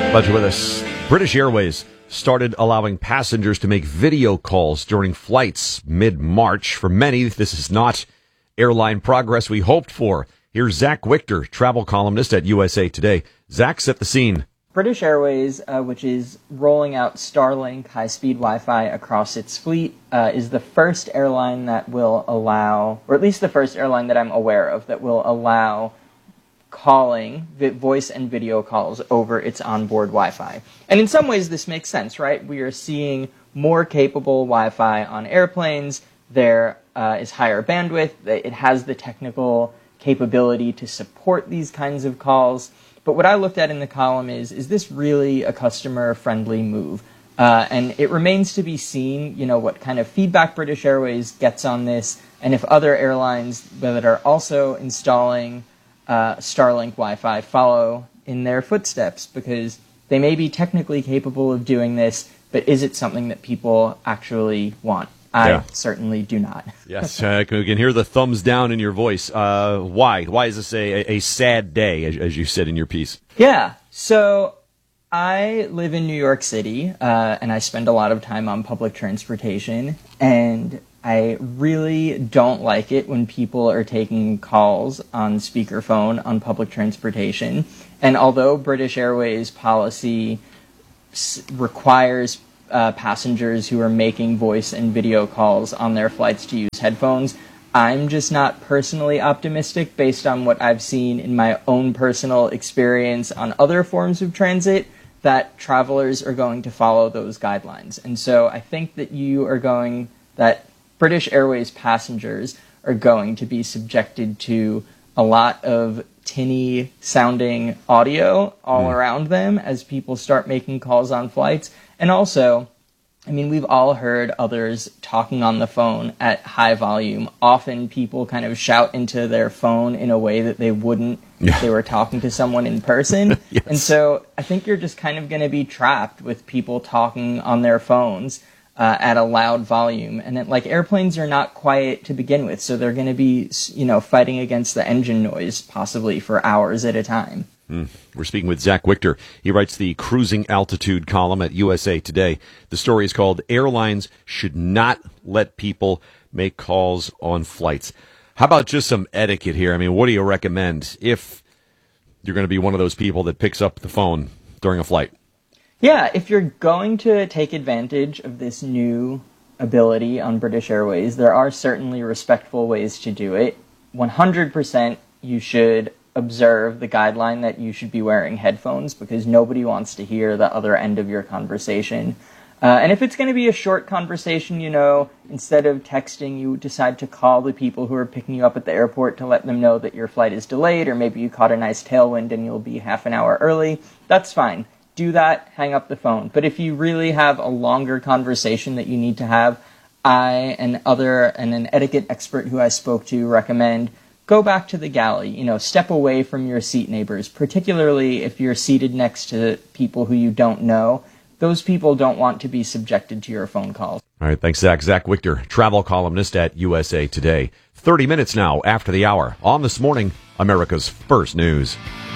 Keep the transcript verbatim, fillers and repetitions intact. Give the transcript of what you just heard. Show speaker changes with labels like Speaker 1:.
Speaker 1: Glad you're with us. British Airways started allowing passengers to make video calls during flights mid-March. For many, this is not airline progress we hoped for. Here's Zach Wichter, travel columnist at U S A Today. Zach, set the scene.
Speaker 2: British Airways, uh, which is rolling out Starlink high-speed Wi-Fi across its fleet, uh, is the first airline that will allow, or at least the first airline that I'm aware of, that will allow calling, voice and video calls over its onboard Wi-Fi. And in some ways this makes sense, right? We are seeing more capable Wi-Fi on airplanes. There uh, is higher bandwidth. It has the technical capability to support these kinds of calls. But what I looked at in the column is, is this really a customer-friendly move? Uh, and it remains to be seen, you know, what kind of feedback British Airways gets on this, and if other airlines that are also installing Uh, Starlink Wi-Fi follow in their footsteps, because they may be technically capable of doing this, but is it something that people actually want? I
Speaker 1: Yeah.
Speaker 2: certainly do not.
Speaker 1: Yes, uh, we can hear the thumbs down in your voice. Uh, why? Why is this a, a sad day, as, as you said in your piece?
Speaker 2: Yeah, so I live in New York City, uh, and I spend a lot of time on public transportation, and I really don't like it when people are taking calls on speakerphone on public transportation. And although British Airways policy s- requires uh, passengers who are making voice and video calls on their flights to use headphones, I'm just not personally optimistic based on what I've seen in my own personal experience on other forms of transit that travelers are going to follow those guidelines. And so I think that you are going, that British Airways passengers are going to be subjected to a lot of tinny sounding audio all mm. around them as people start making calls on flights. And also, I mean, we've all heard others talking on the phone at high volume. Often people kind of shout into their phone in a way that they wouldn't yeah. if they were talking to someone in person.
Speaker 1: Yes.
Speaker 2: And so I think you're just kind of going to be trapped with people talking on their phones Uh, at a loud volume. And it, like, airplanes are not quiet to begin with, so they're going to be, you know, fighting against the engine noise possibly for hours at a time.
Speaker 1: Mm. We're speaking with Zach Wichter. He writes the cruising altitude column at U S A Today. The story is called "Airlines Should Not Let People Make Calls on Flights." How about just some etiquette here? I mean, what do you recommend if you're going to be one of those people that picks up the phone during a flight?
Speaker 2: Yeah, if you're going to take advantage of this new ability on British Airways, there are certainly respectful ways to do it. one hundred percent you should observe the guideline that you should be wearing headphones, because nobody wants to hear the other end of your conversation. Uh, and if it's going to be a short conversation, you know, instead of texting, you decide to call the people who are picking you up at the airport to let them know that your flight is delayed, or maybe you caught a nice tailwind and you'll be half an hour early. That's fine. Do that, hang up the phone. But if you really have a longer conversation that you need to have, I and other and an etiquette expert who I spoke to recommend go back to the galley. You know, step away from your seat neighbors, particularly if you're seated next to people who you don't know. Those people don't want to be subjected to your phone calls.
Speaker 1: All right, thanks, Zach. Zach Wichter, travel columnist at U S A Today. thirty minutes now after the hour on This Morning, America's First News.